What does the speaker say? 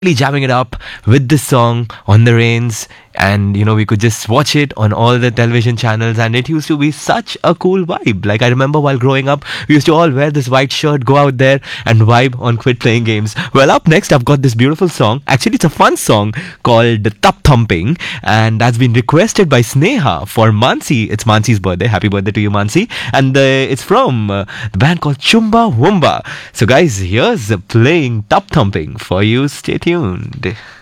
jamming it up with this song on the rains, and we could just watch it on all the television channels, and it used to be such a cool vibe. Like, I remember while growing up, we used to all wear this white shirt, go out there and vibe on Quit Playing Games. Well, up next I've got this beautiful song. Actually, it's a fun song called Tup Thumping, and that's been requested by Sneha for Mansi. It's Mansi's birthday. Happy birthday to you, Mansi. And it's from the band called Chumba Wumba. So guys, here's playing Tup Thumping for you. Stay tuned.